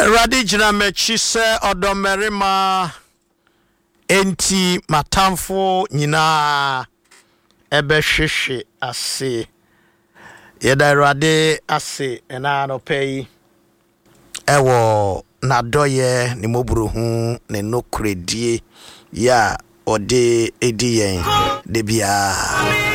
Awurade gyina m'akyi sɛ ɔdɔmmarima enti matamfo nyinaa ɛbɛhwehwe ase. Yɛda Awurade ase ɛna anɔpa yi ɛwɔ n'adɔyɛ ne mmɔborɔhu ne nokoredie ya ɔde edi yɛn de biara.